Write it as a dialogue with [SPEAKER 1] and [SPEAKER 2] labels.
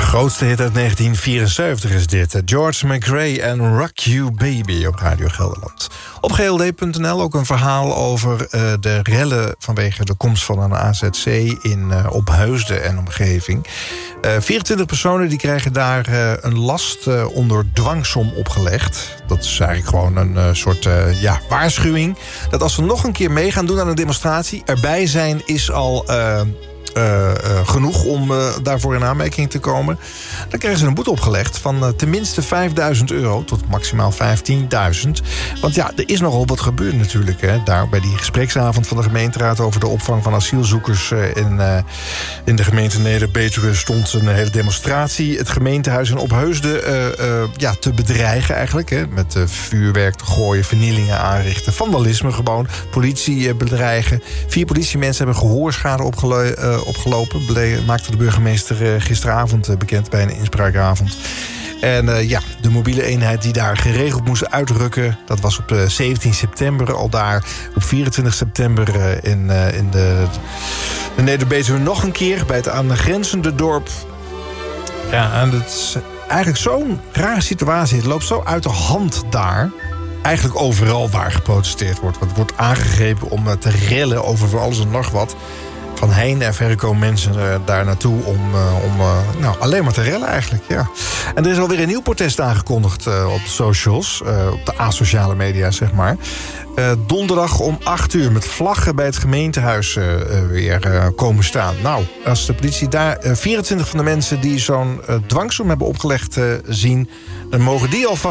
[SPEAKER 1] grootste hit uit 1974 is dit. George McRae en Rock You Baby op Radio Gelderland. Op gld.nl ook een verhaal over de rellen vanwege de komst van een AZC in Opheusden en omgeving. 24 personen die krijgen daar een last onder dwangsom opgelegd. Dat is eigenlijk gewoon een soort waarschuwing. Dat als ze nog een keer mee gaan doen aan een demonstratie, erbij zijn is al genoeg om daarvoor in aanmerking te komen. Dan krijgen ze een boete opgelegd van tenminste €5.000 tot maximaal 15.000. Want ja, er is nogal wat gebeurd natuurlijk. Hè. Daar bij die gespreksavond van de gemeenteraad over de opvang van asielzoekers in de gemeente Neder-Betuwe stond een hele demonstratie. Het gemeentehuis in Opheusden te bedreigen eigenlijk. Hè, met vuurwerk te gooien, vernielingen aanrichten, vandalisme gewoon, politie bedreigen. 4 politiemensen hebben gehoorschade opgelopen, maakte de burgemeester gisteravond bekend bij een inspraakavond. En de mobiele eenheid die daar geregeld moest uitrukken, dat was op 17 september al daar. Op 24 september in de Neder-Betuwe nog een keer bij het aangrenzende dorp. Ja, en het is eigenlijk zo'n rare situatie. Het loopt zo uit de hand daar. Eigenlijk overal waar geprotesteerd wordt. Want het wordt aangegrepen om te rellen over van alles en nog wat. Van heen en verre komen mensen daar naartoe om alleen maar te rellen eigenlijk. Ja. En er is alweer een nieuw protest aangekondigd op de socials. Op de asociale media, zeg maar. Donderdag om 8:00 met vlaggen bij het gemeentehuis weer komen staan. Nou, als de politie daar 24 van de mensen die zo'n dwangsom hebben opgelegd zien, dan mogen die alvast